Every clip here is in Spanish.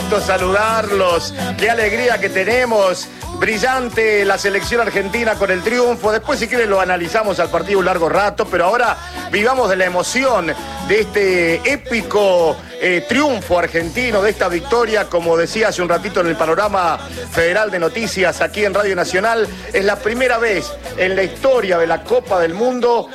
gusto saludarlos, qué alegría que tenemos. Brillante la selección argentina con el triunfo. Después, si quieren, lo analizamos al partido un largo rato, pero ahora vivamos de la emoción de este épico triunfo argentino, de esta victoria. Como decía hace un ratito en el panorama federal de noticias aquí en Radio Nacional, es la primera vez en la historia de la Copa del Mundo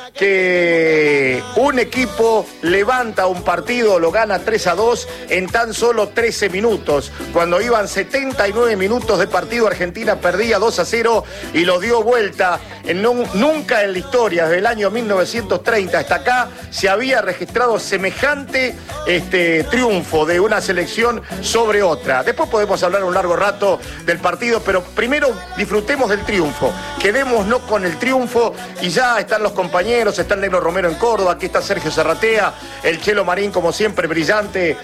que un equipo levanta un partido, lo gana 3-2 en tan solo 13 minutos. Cuando iban 79 minutos de partido, Argentina perdía 2-0 y lo dio vuelta. Nunca en la historia, desde el año 1930 hasta acá, se había registrado semejante triunfo de una selección sobre otra. Después podemos hablar un largo rato del partido, pero primero disfrutemos del triunfo. Quedémonos con el triunfo y ya están los compañeros, está el Negro Romero en Córdoba, aquí está Sergio Serratea, el Chelo Marín como siempre brillante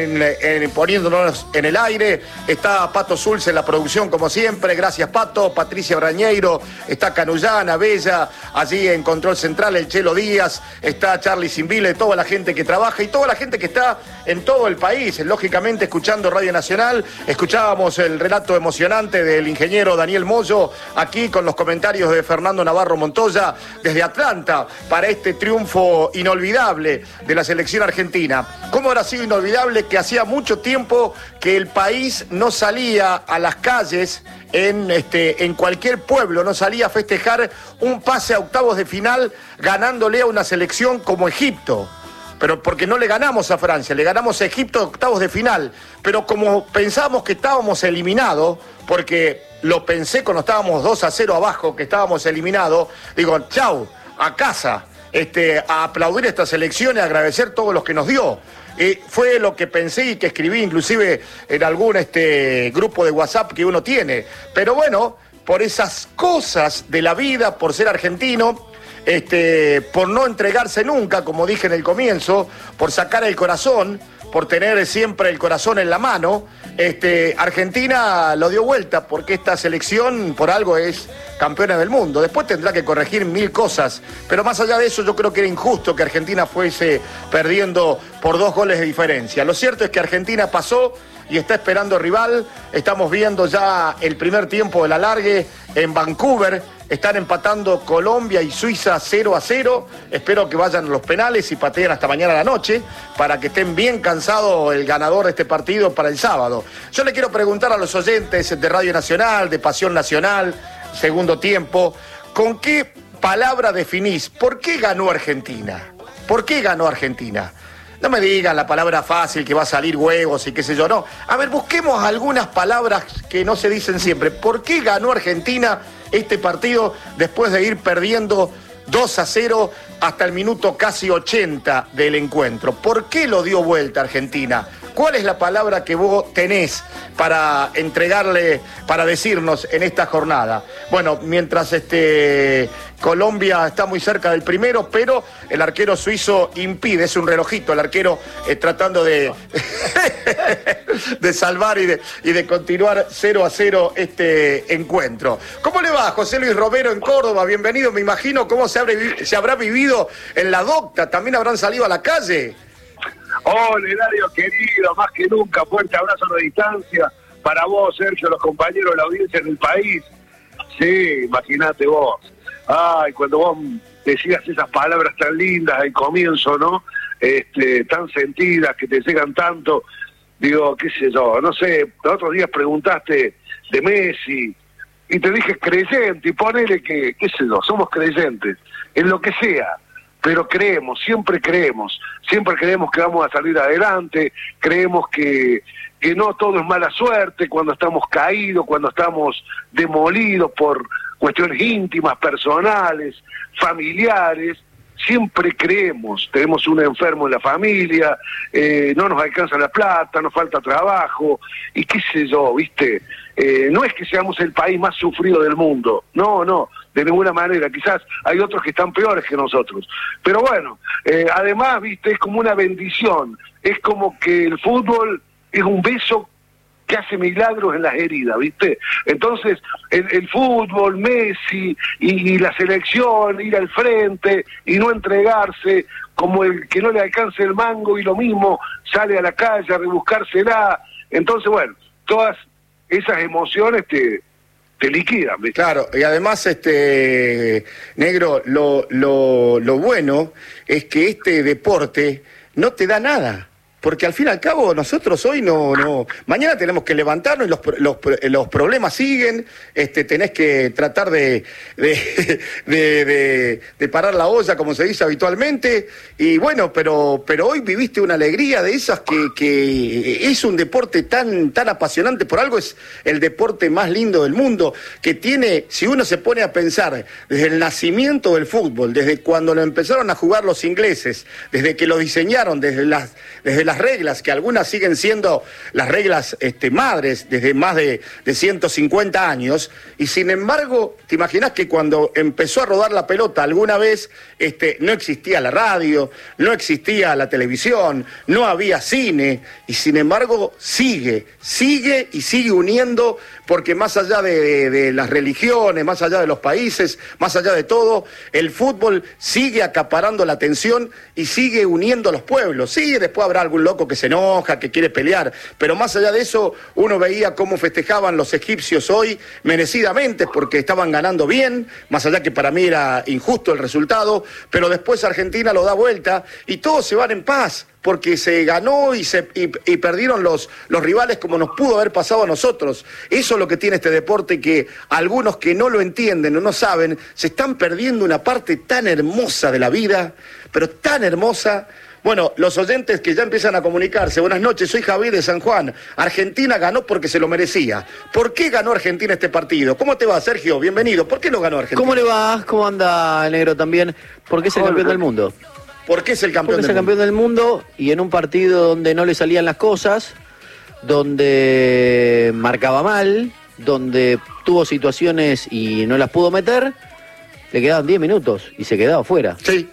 poniéndonos en el aire, está Pato Zulce en la producción como siempre, gracias Pato, Patricia Brañeiro, está Canullana, Bella, allí en Control Central el Chelo Díaz, está Charlie Simbile, toda la gente que trabaja y toda la gente que está en todo el país, lógicamente escuchando Radio Nacional. Escuchábamos el relato emocionante del ingeniero Daniel Moyo, aquí con los comentarios de Fernando Navarro Montoya desde Atlanta, para este triunfo inolvidable de la selección argentina. ¿Cómo habrá sido inolvidable que hacía mucho tiempo que el país no salía a las calles en cualquier pueblo, no salía a festejar un pase a octavos de final ganándole a una selección como Egipto? Pero porque no le ganamos a Francia, le ganamos a Egipto en octavos de final. Pero como pensamos que estábamos eliminados, porque lo pensé cuando estábamos 2-0 abajo, que estábamos eliminados, digo, chau, a casa, a aplaudir esta selección y a agradecer todo lo que nos dio. Fue lo que pensé y que escribí inclusive en algún grupo de WhatsApp que uno tiene. Pero bueno, por esas cosas de la vida, por ser argentino, por no entregarse nunca, como dije en el comienzo, por sacar el corazón, por tener siempre el corazón en la mano, Argentina lo dio vuelta, porque esta selección por algo es campeona del mundo. Después tendrá que corregir mil cosas, pero más allá de eso yo creo que era injusto que Argentina fuese perdiendo por 2 goles de diferencia. Lo cierto es que Argentina pasó y está esperando rival. Estamos viendo ya el primer tiempo del alargue en Vancouver. Están empatando Colombia y Suiza 0-0. Espero que vayan a los penales y pateen hasta mañana a la noche para que estén bien cansados el ganador de este partido para el sábado. Yo le quiero preguntar a los oyentes de Radio Nacional, de Pasión Nacional, segundo tiempo, ¿con qué palabra definís por qué ganó Argentina? ¿Por qué ganó Argentina? No me digan la palabra fácil que va a salir huevos y qué sé yo, no. A ver, busquemos algunas palabras que no se dicen siempre. ¿Por qué ganó Argentina este partido después de ir perdiendo 2-0 hasta el minuto casi 80 del encuentro? ¿Por qué lo dio vuelta Argentina? ¿Cuál es la palabra que vos tenés para entregarle, para decirnos en esta jornada? Bueno, mientras Colombia está muy cerca del primero, pero el arquero suizo impide, es un relojito el arquero tratando de salvar y de continuar 0-0 este encuentro. ¿Cómo le va, José Luis Romero en Córdoba? Bienvenido, me imagino cómo se habrá vivido en la docta, también habrán salido a la calle. Hola, Hilario, querido, más que nunca, fuerte abrazo a la distancia para vos, Sergio, los compañeros de la audiencia en el país. Sí, imagínate vos. Ay, cuando vos decías esas palabras tan lindas al comienzo, ¿no? Tan sentidas, que te llegan tanto, digo, qué sé yo, no sé, los otros días preguntaste de Messi, y te dije creyente, y ponele que, qué sé yo, somos creyentes, en lo que sea. Pero siempre creemos que vamos a salir adelante, creemos que no todo es mala suerte cuando estamos caídos, cuando estamos demolidos por cuestiones íntimas, personales, familiares. Siempre creemos, tenemos un enfermo en la familia, no nos alcanza la plata, nos falta trabajo, y qué sé yo, ¿viste? No es que seamos el país más sufrido del mundo, no, de ninguna manera, quizás hay otros que están peores que nosotros, pero bueno, además, ¿viste? Es como una bendición, es como que el fútbol es un beso que hace milagros en las heridas, ¿viste? Entonces, el fútbol, Messi y la selección, ir al frente y no entregarse, como el que no le alcance el mango y lo mismo sale a la calle a rebuscársela, Entonces, bueno, todas esas emociones te liquidan, ¿viste? Claro, y además, Negro, lo bueno es que este deporte no te da nada. Porque al fin y al cabo nosotros hoy no mañana tenemos que levantarnos y los problemas siguen, tenés que tratar de parar la olla, como se dice habitualmente, y bueno, pero hoy viviste una alegría de esas que es un deporte tan apasionante, por algo es el deporte más lindo del mundo, que tiene, si uno se pone a pensar, desde el nacimiento del fútbol, desde cuando lo empezaron a jugar los ingleses, desde que lo diseñaron, desde las reglas, que algunas siguen siendo las reglas madres desde más de 150 años, y sin embargo, ¿te imaginas que cuando empezó a rodar la pelota alguna vez no existía la radio, no existía la televisión, no había cine, y sin embargo sigue uniendo, porque más allá de las religiones, más allá de los países, más allá de todo, el fútbol sigue acaparando la atención y sigue uniendo a los pueblos. Sí, después habrá algún loco que se enoja, que quiere pelear, pero más allá de eso, uno veía cómo festejaban los egipcios hoy merecidamente, porque estaban ganando bien, más allá que para mí era injusto el resultado, pero después Argentina lo da vuelta y todos se van en paz, porque se ganó y perdieron los rivales como nos pudo haber pasado a nosotros. Eso es lo que tiene este deporte, que algunos que no lo entienden o no saben, se están perdiendo una parte tan hermosa de la vida, pero tan hermosa. Bueno, los oyentes que ya empiezan a comunicarse, buenas noches, soy Javier de San Juan. Argentina ganó porque se lo merecía. ¿Por qué ganó Argentina este partido? ¿Cómo te va, Sergio? Bienvenido. ¿Por qué lo ganó Argentina? ¿Cómo le va? ¿Cómo anda el Negro también? Porque es el campeón del mundo. ¿Por qué es el campeón del mundo? Porque es el campeón del mundo, y en un partido donde no le salían las cosas, donde marcaba mal, donde tuvo situaciones y no las pudo meter, le quedaban 10 minutos y se quedaba fuera. Sí.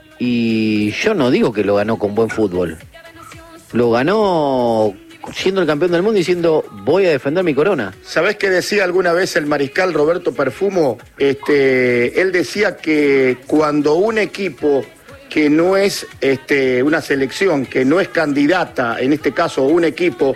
Y yo no digo que lo ganó con buen fútbol. Lo ganó siendo el campeón del mundo, diciendo, voy a defender mi corona. ¿Sabés qué decía alguna vez el mariscal Roberto Perfumo? Él decía que cuando un equipo que no es una selección, que no es candidata, en este caso un equipo,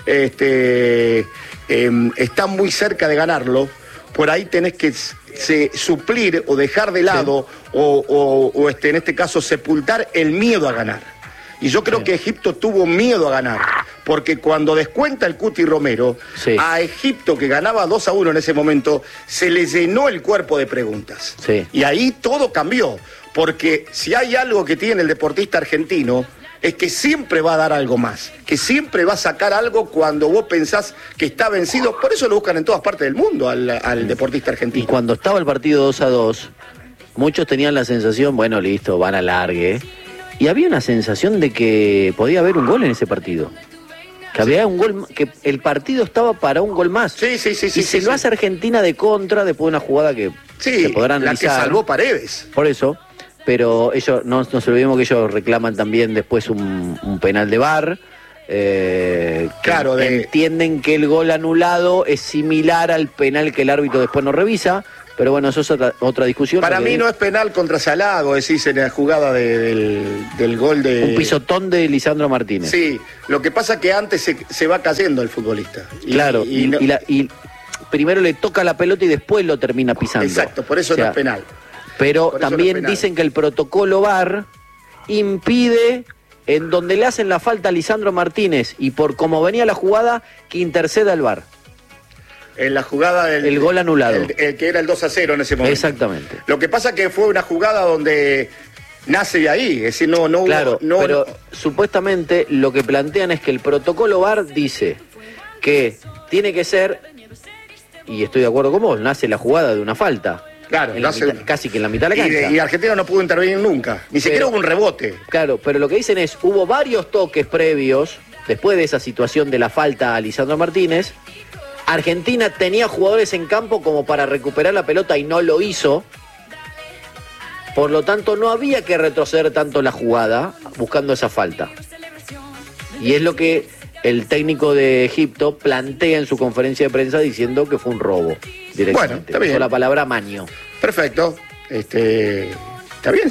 está muy cerca de ganarlo, por ahí tenés que suplir o dejar de lado, sí, o en este caso sepultar el miedo a ganar. Y yo creo, sí, que Egipto tuvo miedo a ganar, porque cuando descuenta el Cuti Romero, sí, a Egipto, que ganaba 2-1 en ese momento, se le llenó el cuerpo de preguntas. Sí. Y ahí todo cambió, porque si hay algo que tiene el deportista argentino, es que siempre va a dar algo más, que siempre va a sacar algo cuando vos pensás que está vencido. Por eso lo buscan en todas partes del mundo al deportista argentino. Y cuando estaba el partido 2-2, muchos tenían la sensación, bueno, listo, van a largue. Y había una sensación de que podía haber un gol en ese partido. Que había un gol, que el partido estaba para un gol más. Sí. Y se lo hace Argentina de contra después de una jugada que se podrán analizar. La que salvó Paredes. Por eso. Pero ellos, no nos olvidemos que ellos reclaman también después un penal de VAR. Claro, entienden que el gol anulado es similar al penal que el árbitro después no revisa. Pero bueno, eso es otra discusión. Para mí no es penal contra Salago, decís, en la jugada del gol de... Un pisotón de Lisandro Martínez. Sí, lo que pasa es que antes se va cayendo el futbolista. Y primero le toca la pelota y después lo termina pisando. Exacto, por eso no es penal. Pero también dicen que el protocolo VAR impide, en donde le hacen la falta a Lisandro Martínez y por cómo venía la jugada, que interceda el VAR. En la jugada del... El gol anulado. El que era el 2-0 en ese momento. Exactamente. Lo que pasa es que fue una jugada donde nace de ahí, es decir, no claro, hubo... pero supuestamente lo que plantean es que el protocolo VAR dice que tiene que ser, y estoy de acuerdo con vos, nace la jugada de una falta. Claro, casi que en la mitad de la cancha. Y Argentina no pudo intervenir nunca, ni siquiera hubo un rebote. Claro, pero lo que dicen es, hubo varios toques previos, después de esa situación de la falta a Lisandro Martínez. Argentina tenía jugadores en campo como para recuperar la pelota y no lo hizo. Por lo tanto, no había que retroceder tanto la jugada buscando esa falta. Y es lo que el técnico de Egipto plantea en su conferencia de prensa diciendo que fue un robo directamente. Bueno, está bien. Usó la palabra maño. Perfecto. Está Está bien,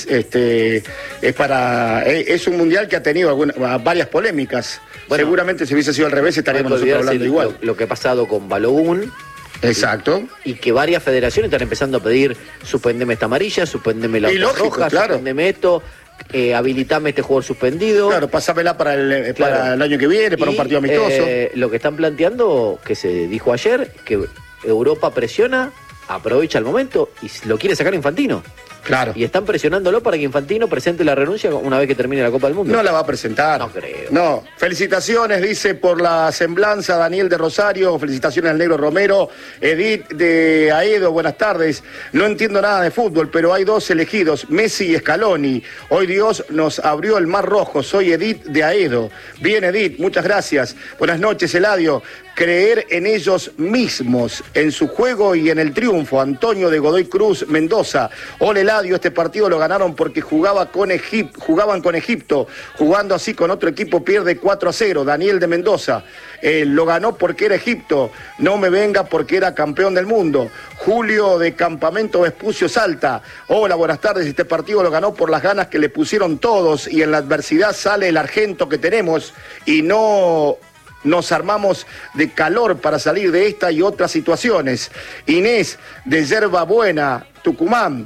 es un mundial que ha tenido varias polémicas. Bueno, seguramente si hubiese sido al revés estaríamos nosotros hablando igual. Lo que ha pasado con Balogun. Exacto. Y que varias federaciones están empezando a pedir suspendeme esta amarilla, suspendeme la roja, claro. Suspendeme esto, habilitame este jugador suspendido. Claro, pásamela para el año que viene, para un partido amistoso. Lo que están planteando, que se dijo ayer, que Europa presiona, aprovecha el momento y lo quiere sacar Infantino. Claro. Y están presionándolo para que Infantino presente la renuncia una vez que termine la Copa del Mundo. No la va a presentar. No creo. No. Felicitaciones, dice, por la semblanza Daniel de Rosario. Felicitaciones al Negro Romero. Edith de Aedo, buenas tardes. No entiendo nada de fútbol, pero hay dos elegidos, Messi y Scaloni. Hoy Dios nos abrió el mar rojo. Soy Edith de Aedo. Bien, Edith, muchas gracias. Buenas noches, Eladio. Creer en ellos mismos, en su juego y en el triunfo. Antonio de Godoy Cruz, Mendoza. Hola, Eladio, este partido lo ganaron porque jugaban con Egipto. Jugando así con otro equipo pierde 4-0. Daniel de Mendoza. Lo ganó porque era Egipto. No me venga porque era campeón del mundo. Julio de Campamento Vespucio, Salta. Hola, buenas tardes. Este partido lo ganó por las ganas que le pusieron todos y en la adversidad sale el argento que tenemos y no... Nos armamos de calor para salir de esta y otras situaciones. Inés de Yerba Buena, Tucumán.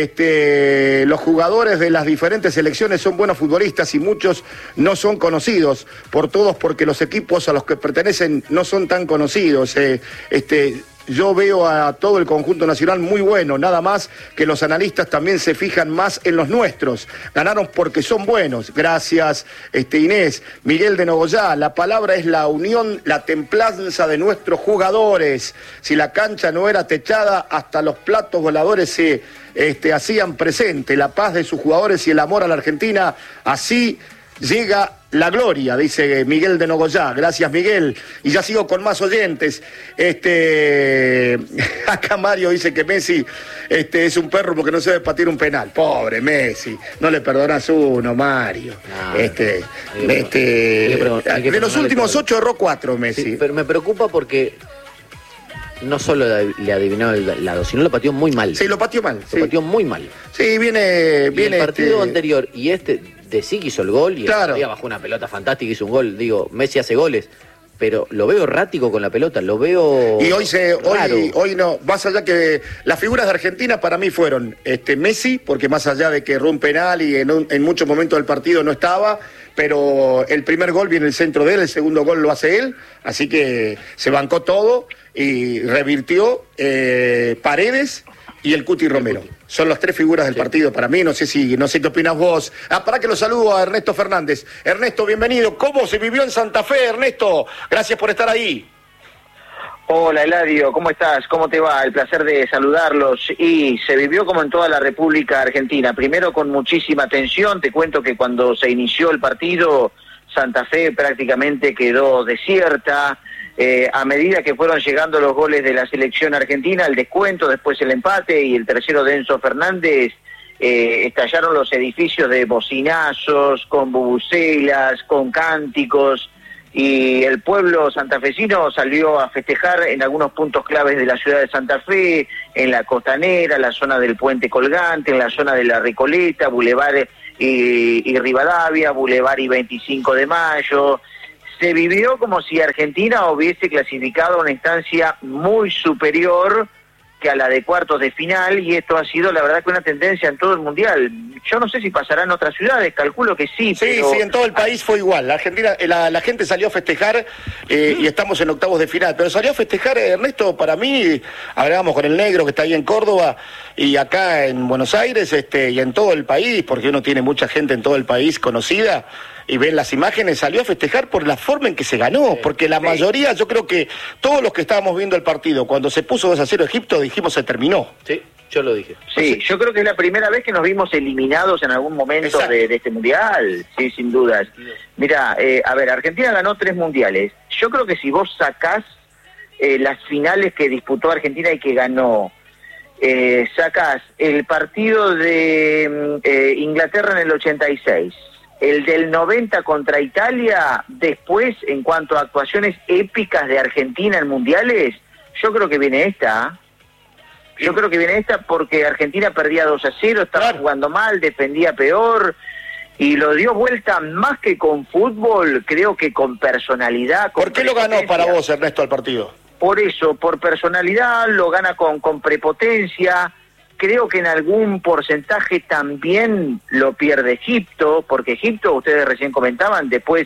Los jugadores de las diferentes selecciones son buenos futbolistas y muchos no son conocidos por todos porque los equipos a los que pertenecen no son tan conocidos. Yo veo a todo el conjunto nacional muy bueno, nada más que los analistas también se fijan más en los nuestros. Ganaron porque son buenos. Gracias, Inés. Miguel de Nogoyá, la palabra es la unión, la templanza de nuestros jugadores. Si la cancha no era techada, hasta los platos voladores se hacían presente. La paz de sus jugadores y el amor a la Argentina, así llega la gloria, dice Miguel de Nogoyá. Gracias, Miguel. Y ya sigo con más oyentes. Acá Mario dice que Messi es un perro porque no sabe patear un penal. Pobre Messi. No le perdonas uno, Mario. De los últimos 8 erró 4 Messi. Sí, pero me preocupa porque no solo le adivinó el lado, sino lo pateó muy mal. Sí, lo pateó mal. Lo pateó muy mal. Sí, viene el partido anterior y de sí que hizo el gol y claro. Bajó una pelota fantástica, hizo un gol. Digo, Messi hace goles, pero lo veo errático con la pelota, lo veo. Y hoy no, más allá que las figuras de Argentina para mí fueron Messi, porque más allá de que erró un penal y en muchos momentos del partido no estaba, pero el primer gol viene el centro de él, el segundo gol lo hace él, así que se bancó todo y revirtió Paredes y el Cuti Romero. Son las 3 figuras del partido para mí, no sé qué opinas vos. Para que lo saludo a Ernesto Fernández. Ernesto, bienvenido. ¿Cómo se vivió en Santa Fe, Ernesto? Gracias por estar ahí. Hola, Eladio, ¿cómo estás? ¿Cómo te va? El placer de saludarlos. Y se vivió como en toda la República Argentina. Primero con muchísima tensión. Te cuento que cuando se inició el partido, Santa Fe prácticamente quedó desierta. A medida que fueron llegando los goles de la selección argentina, el descuento, después el empate y el tercero de Enzo Fernández, estallaron los edificios de bocinazos, con bubucelas, con cánticos, y el pueblo santafesino salió a festejar en algunos puntos claves de la ciudad de Santa Fe, en la Costanera, la zona del Puente Colgante, en la zona de la Recoleta, Boulevard y Rivadavia, Boulevard y 25 de Mayo. Se vivió como si Argentina hubiese clasificado a una instancia muy superior que a la de cuartos de final, y esto ha sido la verdad que una tendencia en todo el mundial. Yo no sé si pasará en otras ciudades, calculo que sí. Sí, en todo el país fue igual. La Argentina, la gente salió a festejar y estamos en octavos de final, pero salió a festejar, Ernesto, para mí, hablábamos con el Negro que está ahí en Córdoba y acá en Buenos Aires y en todo el país, porque uno tiene mucha gente en todo el país conocida, y ven las imágenes, salió a festejar por la forma en que se ganó, porque la mayoría, yo creo que todos los que estábamos viendo el partido, cuando se puso 2-0 Egipto, dijimos se terminó. Sí, yo lo dije. Sí, yo creo que es la primera vez que nos vimos eliminados en algún momento de este mundial, sí, sin dudas. Mira, a ver, Argentina ganó 3 mundiales. Yo creo que si vos sacás las finales que disputó Argentina y que ganó, sacás el partido de Inglaterra en el 86, el del 90 contra Italia, después, en cuanto a actuaciones épicas de Argentina en mundiales, yo creo que viene esta. Yo creo que viene esta porque Argentina perdía 2-0, estaba jugando mal, defendía peor y lo dio vuelta más que con fútbol, creo que con personalidad. ¿Por qué lo ganó para vos, Ernesto, al partido? Por eso, por personalidad, lo gana con prepotencia. Creo que en algún porcentaje también lo pierde Egipto, porque Egipto, ustedes recién comentaban, después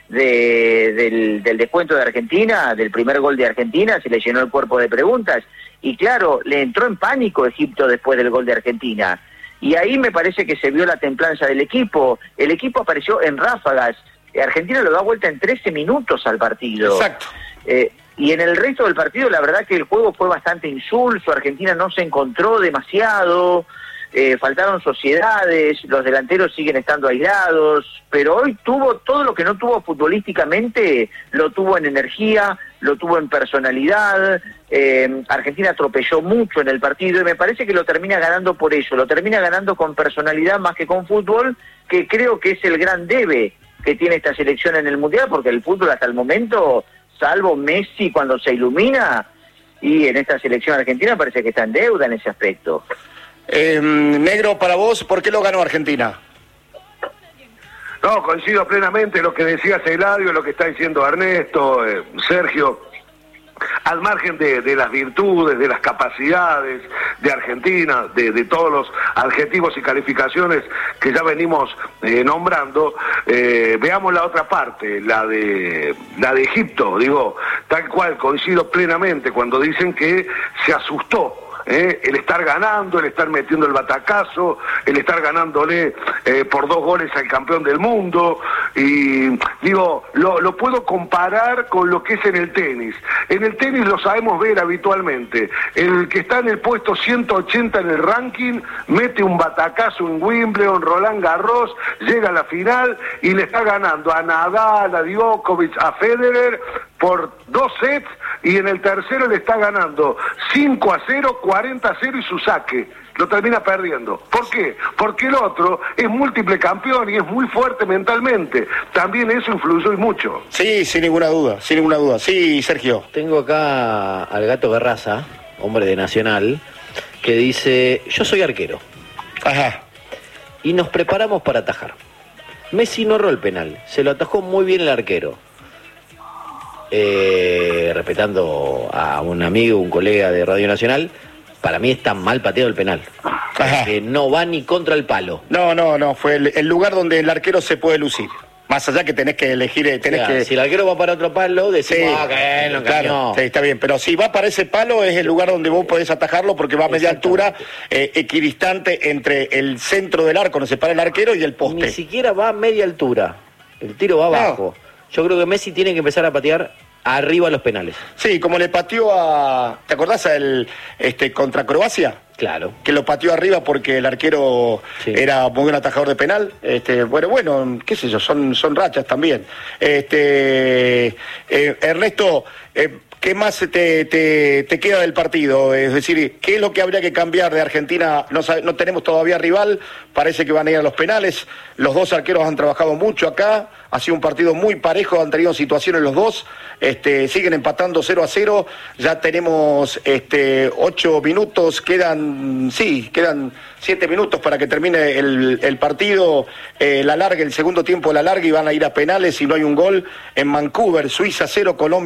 del descuento de Argentina, del primer gol de Argentina, se le llenó el cuerpo de preguntas. Y claro, le entró en pánico Egipto después del gol de Argentina. Y ahí me parece que se vio la templanza del equipo. El equipo apareció en ráfagas. Argentina lo da vuelta en 13 minutos al partido. Exacto. Y en el resto del partido, la verdad que el juego fue bastante insulso. Argentina no se encontró demasiado. Faltaron sociedades, los delanteros siguen estando aislados, pero hoy tuvo todo lo que no tuvo futbolísticamente, lo tuvo en energía, lo tuvo en personalidad. Argentina atropelló mucho en el partido y me parece que lo termina ganando por eso, lo termina ganando con personalidad más que con fútbol, que creo que es el gran debe que tiene esta selección en el Mundial, porque el fútbol hasta el momento, salvo Messi cuando se ilumina, y en esta selección argentina parece que está en deuda en ese aspecto. Negro, para vos, ¿por qué lo ganó Argentina? No, coincido plenamente lo que decías, Eladio, lo que está diciendo Ernesto, Sergio. Al margen de las virtudes, de las capacidades de Argentina, de todos los adjetivos y calificaciones que ya venimos nombrando, veamos la otra parte, la de Egipto. Digo, tal cual, coincido plenamente cuando dicen que se asustó. El estar ganando, el estar metiendo el batacazo, el estar ganándole por 2 goles al campeón del mundo, y digo, lo puedo comparar con lo que es en el tenis. En el tenis lo sabemos ver habitualmente, el que está en el puesto 180 en el ranking, mete un batacazo en Wimbledon, Roland Garros, llega a la final y le está ganando a Nadal, a Djokovic, a Federer por 2 sets, y en el tercero le está ganando 5-0, 40-0 y su saque. Lo termina perdiendo. ¿Por qué? Porque el otro es múltiple campeón y es muy fuerte mentalmente. También eso influyó y mucho. Sí, sin ninguna duda, sin ninguna duda. Sí, Sergio. Tengo acá al Gato Garraza, hombre de Nacional, que dice, yo soy arquero. Ajá. Y nos preparamos para atajar. Messi no erró el penal, se lo atajó muy bien el arquero. Respetando a un amigo, un colega de Radio Nacional, para mí está mal pateado el penal. Que no va ni contra el palo. No, fue el lugar donde el arquero se puede lucir. Más allá que tenés que elegir, Si el arquero va para otro palo, decimos, claro, sí, está bien, pero si va para ese palo es el lugar donde vos podés atajarlo, porque va a media altura, equidistante entre el centro del arco, donde se para el arquero, y el poste. Ni siquiera va a media altura, el tiro va abajo. Yo creo que Messi tiene que empezar a patear arriba los penales. Sí, como le pateó ¿te acordás contra Croacia? Claro. Que lo pateó arriba porque el arquero era muy buen atajador de penal. Bueno, qué sé yo, son rachas también. Ernesto, ¿qué más te queda del partido? Es decir, ¿qué es lo que habría que cambiar de Argentina? No tenemos todavía rival, parece que van a ir a los penales. Los dos arqueros han trabajado mucho acá, ha sido un partido muy parejo, han tenido situaciones los dos, siguen empatando 0-0, ya tenemos 8 minutos, quedan 7 minutos para que termine el partido, el segundo tiempo la larga, y van a ir a penales si no hay un gol en Vancouver, Suiza 0, Colombia